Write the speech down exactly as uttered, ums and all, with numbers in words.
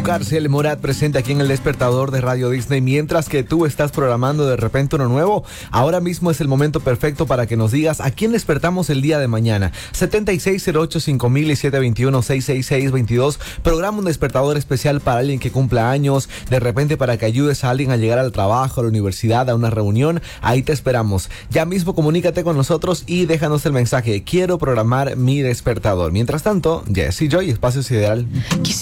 Carcel Morat presente aquí en el despertador de Radio Disney. Mientras que tú estás programando de repente uno nuevo, ahora mismo es el momento perfecto para que nos digas a quién despertamos el día de mañana. siete seis cero ocho cinco mil y siete dos uno seis seis seis dos dos. Programa un despertador especial para alguien que cumpla años, de repente para que ayudes a alguien a llegar al trabajo, a la universidad, a una reunión. Ahí te esperamos. Ya mismo comunícate con nosotros y déjanos el mensaje: quiero programar mi despertador. Mientras tanto, Jesse Joy, Espacio Sideral.